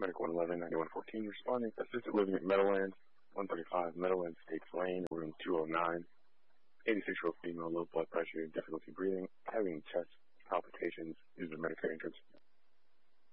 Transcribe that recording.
Medic 111, 9114, responding to assisted living at Meadowlands, 135 Meadowlands States Lane, room 209. 86-year-old female, low blood pressure, difficulty breathing,